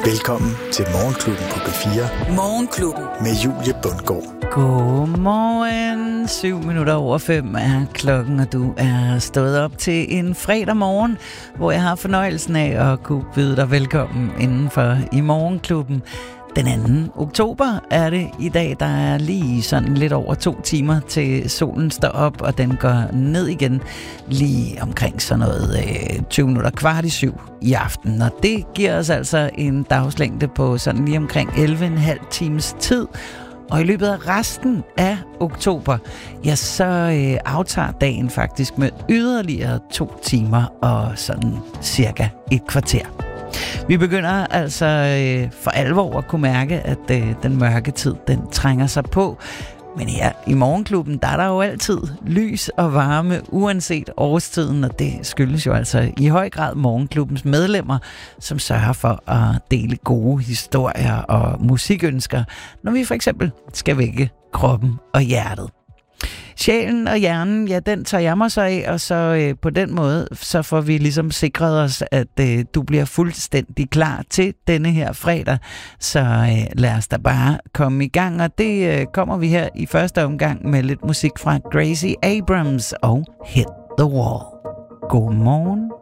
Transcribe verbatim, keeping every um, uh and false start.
Velkommen til Morgenklubben på P fire. Morgenklubben. Med Julie Bundgaard. Godmorgen. Syv minutter over fem er klokken, og du er stået op til en fredag morgen, hvor jeg har fornøjelsen af at kunne byde dig velkommen indenfor i Morgenklubben. Den anden oktober er det i dag. Der er lige sådan lidt over to timer til solen står op, og den går ned igen lige omkring sådan noget øh, tyve minutter kvart i syv i aften. Og det giver os altså en dagslængde på sådan lige omkring elleve komma fem times tid. Og i løbet af resten af oktober, ja, så øh, aftager dagen faktisk med yderligere to timer og sådan cirka et kvarter. Vi begynder altså øh, for alvor at kunne mærke, at øh, den mørke tid, den trænger sig på. Men her i Morgenklubben, der er der jo altid lys og varme, uanset årstiden, og det skyldes jo altså i høj grad Morgenklubbens medlemmer, som sørger for at dele gode historier og musikønsker, når vi for eksempel skal vække kroppen og hjertet. Sjælen og hjernen, ja, den tager jeg mig så af, og så øh, på den måde, så får vi ligesom sikret os, at øh, du bliver fuldstændig klar til denne her fredag. Så øh, lad os da bare komme i gang, og det øh, kommer vi her i første omgang med lidt musik fra Gracie Abrams og Hit the Wall. Godmorgen.